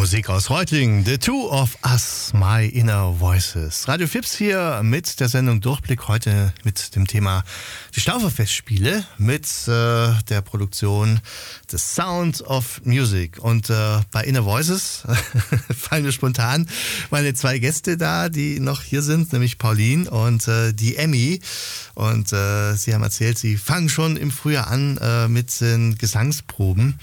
Musik aus Reutlingen, The Two of Us, My Inner Voices. Radio Fips hier mit der Sendung Durchblick, heute mit dem Thema die Stauferfestspiele mit der Produktion The Sound of Music. Und bei Inner Voices fallen mir spontan meine zwei Gäste da, die noch hier sind, nämlich Pauline und die Emmy. Und sie haben erzählt, sie fangen schon im Frühjahr an mit den Gesangsproben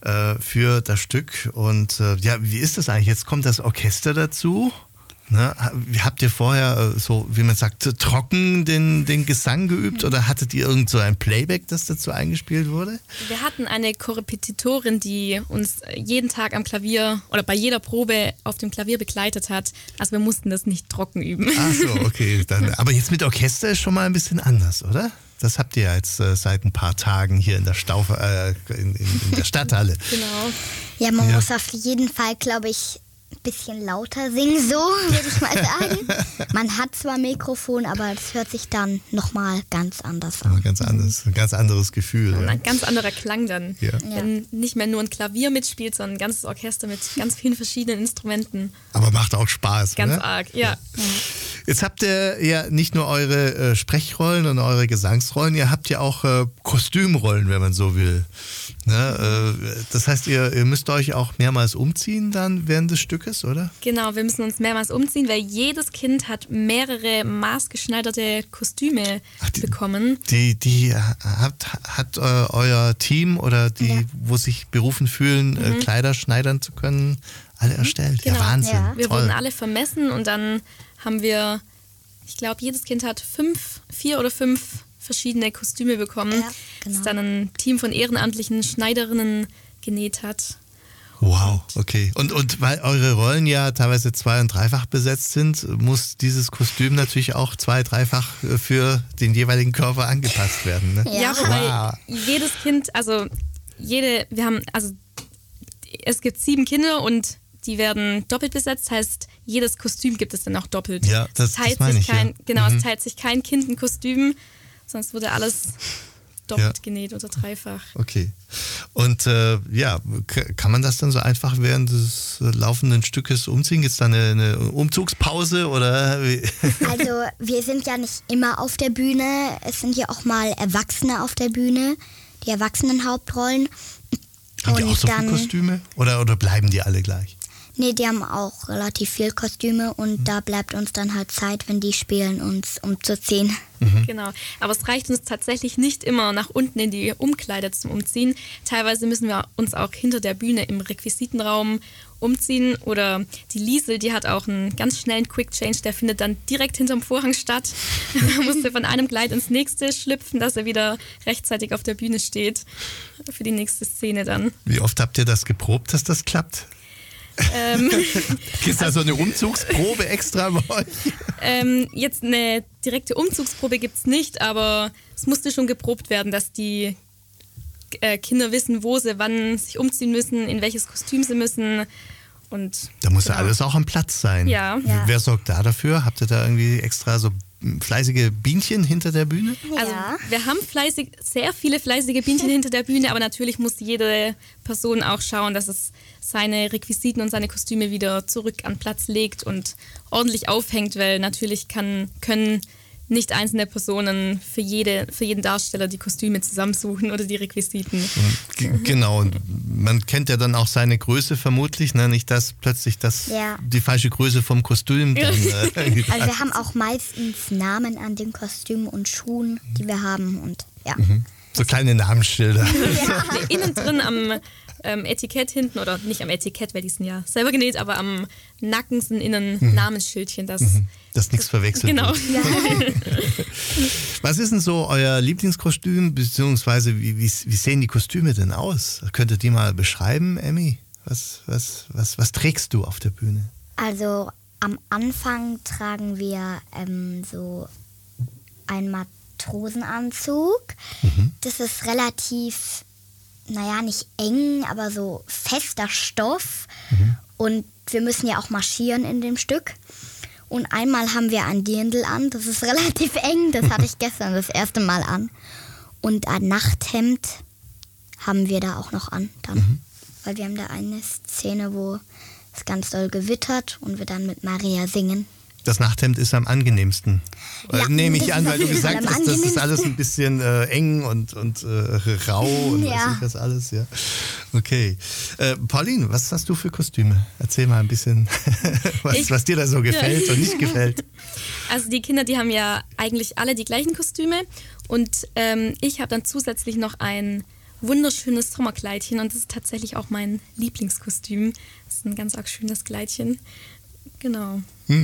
für das Stück. Und ja, wie ist das eigentlich? Jetzt kommt das Orchester dazu. Ne? Habt ihr vorher so, wie man sagt, trocken den Gesang geübt oder hattet ihr irgend so ein Playback, das dazu eingespielt wurde? Wir hatten eine Korrepetitorin, die uns jeden Tag am Klavier oder bei jeder Probe auf dem Klavier begleitet hat. Also wir mussten das nicht trocken üben. Ach so, okay. Dann, aber jetzt mit Orchester ist schon mal ein bisschen anders, oder? Das habt ihr jetzt seit ein paar Tagen hier in der in der Stadthalle. Genau. Ja, man muss auf jeden Fall, glaube ich, ein bisschen lauter singen, so würde ich mal sagen. Man hat zwar Mikrofon, aber das hört sich dann nochmal ganz anders an. Ganz anders, ein ganz anderes Gefühl. Und ja. ein ganz anderer Klang dann. Ja. Wenn nicht mehr nur ein Klavier mitspielt, sondern ein ganzes Orchester mit ganz vielen verschiedenen Instrumenten. Aber macht auch Spaß, Ganz oder? arg, ja. Jetzt habt ihr ja nicht nur eure Sprechrollen und eure Gesangsrollen, ihr habt ja auch Kostümrollen, wenn man so will. Ne? Das heißt, ihr müsst euch auch mehrmals umziehen dann während des Stückes, oder? Genau, wir müssen uns mehrmals umziehen, weil jedes Kind hat mehrere maßgeschneiderte Kostüme bekommen. Die hat euer Team oder die, wo sich berufen fühlen, Kleider schneidern zu können, alle erstellt. Genau. Ja, Wahnsinn. Ja. Wir Toll. wurden alle vermessen und dann haben wir, ich glaube, jedes Kind hat 4 oder 5 verschiedene Kostüme bekommen, Ja, genau. das dann ein Team von ehrenamtlichen Schneiderinnen genäht hat. Wow, okay. Und weil eure Rollen ja teilweise 2- und 3-fach besetzt sind, muss dieses Kostüm natürlich auch 2-, 3-fach für den jeweiligen Körper angepasst werden. Ne? Ja. Ja, wobei jedes Kind, es gibt 7 Kinder und die werden doppelt besetzt, heißt, jedes Kostüm gibt es dann auch doppelt. Ja, das meine ich, ja. Es teilt sich kein Kind ein Kostüm, sonst wurde alles doppelt genäht oder 3-fach. Okay. Und kann man das dann so einfach während des laufenden Stückes umziehen? Gibt es da eine Umzugspause oder? Also wir sind ja nicht immer auf der Bühne, es sind ja auch mal Erwachsene auf der Bühne, die Erwachsenenhauptrollen. Haben die auch so dann, viele Kostüme oder bleiben die alle gleich? Nee, die haben auch relativ viel Kostüme und da bleibt uns dann halt Zeit, wenn die spielen, uns umzuziehen. Genau, aber es reicht uns tatsächlich nicht immer nach unten in die Umkleide zum Umziehen. Teilweise müssen wir uns auch hinter der Bühne im Requisitenraum umziehen oder die Liesel, die hat auch einen ganz schnellen Quick Change, der findet dann direkt hinterm Vorhang statt. Da musste von einem Kleid ins nächste schlüpfen, dass er wieder rechtzeitig auf der Bühne steht für die nächste Szene dann. Wie oft habt ihr das geprobt, dass das klappt? Gibt es da so eine Umzugsprobe extra bei euch? Jetzt eine direkte Umzugsprobe gibt es nicht, aber es musste schon geprobt werden, dass die Kinder wissen, wo sie wann sich umziehen müssen, in welches Kostüm sie müssen. Und Da muss ja alles auch am Platz sein. Ja. Ja. Wer sorgt da dafür? Habt ihr da irgendwie extra so fleißige Bienchen hinter der Bühne? Also Ja. wir haben sehr viele fleißige Bienchen hinter der Bühne, aber natürlich muss jede Person auch schauen, dass es seine Requisiten und seine Kostüme wieder zurück an Platz legt und ordentlich aufhängt, weil natürlich können nicht einzelne Personen für jeden Darsteller die Kostüme zusammensuchen oder die Requisiten. Genau, und man kennt ja dann auch seine Größe vermutlich, ne? Nicht, dass plötzlich die falsche Größe vom Kostüm dann... Also wir haben auch meistens Namen an den Kostümen und Schuhen, die wir haben und ja. So kleine Namensschilder. Innen drin am Etikett hinten, oder nicht am Etikett, weil die sind ja selber genäht, aber am Nacken sind innen Namensschildchen, das nichts verwechselt genau. wird. Was ist denn so euer Lieblingskostüm, beziehungsweise wie sehen die Kostüme denn aus? Könnt ihr die mal beschreiben, Emmy? Was trägst du auf der Bühne? Also am Anfang tragen wir so einen Matrosenanzug. Das ist relativ, nicht eng, aber so fester Stoff. Und wir müssen ja auch marschieren in dem Stück. Und einmal haben wir ein Dirndl an, das ist relativ eng, das hatte ich gestern das erste Mal an. Und ein Nachthemd haben wir da auch noch an dann. Weil wir haben da eine Szene, wo ganz doll gewittert und wir dann mit Maria singen. Das Nachthemd ist am angenehmsten. Ja, Nehme ich das an, ist weil auf du jeden Fall gesagt am hast, das ist angenehmsten. alles ein bisschen eng und rau und Ja. weiß ich das alles. Ja. Okay. Pauline, was hast du für Kostüme? Erzähl mal ein bisschen, was dir da so gefällt und nicht gefällt. Also die Kinder, die haben ja eigentlich alle die gleichen Kostüme und ich habe dann zusätzlich noch ein wunderschönes Sommerkleidchen und das ist tatsächlich auch mein Lieblingskostüm. Das ist ein ganz arg schönes Kleidchen. Genau.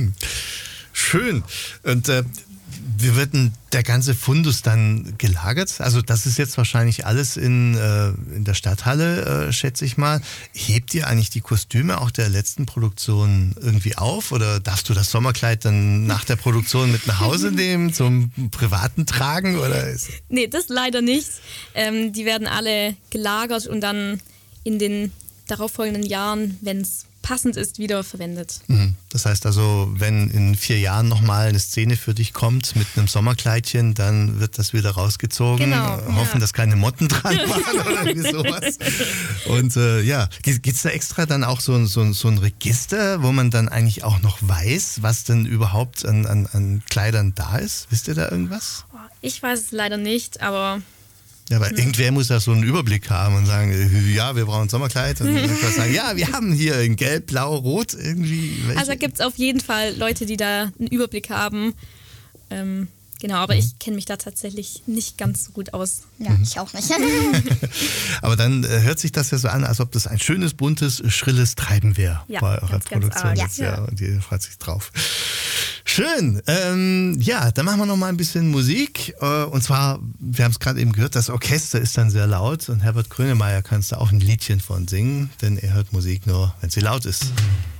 Schön. Und wie wird denn der ganze Fundus dann gelagert? Also das ist jetzt wahrscheinlich alles in der Stadthalle, schätze ich mal. Hebt ihr eigentlich die Kostüme auch der letzten Produktion irgendwie auf? Oder darfst du das Sommerkleid dann nach der Produktion mit nach Hause nehmen, zum privaten Tragen? Oder Nee, das leider nicht. Die werden alle gelagert und dann in den darauffolgenden Jahren, wenn es passend ist, wieder verwendet. Das heißt also, wenn in 4 Jahren nochmal eine Szene für dich kommt mit einem Sommerkleidchen, dann wird das wieder rausgezogen. Genau, Hoffen, ja. dass keine Motten dran waren oder irgendwie sowas. Und gibt es da extra dann auch so ein Register, wo man dann eigentlich auch noch weiß, was denn überhaupt an Kleidern da ist? Wisst ihr da irgendwas? Ich weiß es leider nicht, aber Ja, aber irgendwer muss ja so einen Überblick haben und sagen, ja, wir brauchen ein Sommerkleid. Und dann kann man sagen, ja, wir haben hier in Gelb, Blau, Rot irgendwie. Welche? also gibt es auf jeden Fall Leute, die da einen Überblick haben. Genau, aber ich kenne mich da tatsächlich nicht ganz so gut aus. Ja, ich auch nicht. Aber dann hört sich das ja so an, als ob das ein schönes, buntes, schrilles Treiben wäre Ja, bei eurer ganz Produktion. arg. Jetzt, Ja. Und ihr freut sich drauf. Schön. Dann machen wir noch mal ein bisschen Musik. Und zwar, wir haben es gerade eben gehört, das Orchester ist dann sehr laut. Und Herbert Grönemeyer kannst du auch ein Liedchen von singen, denn er hört Musik nur, wenn sie laut ist.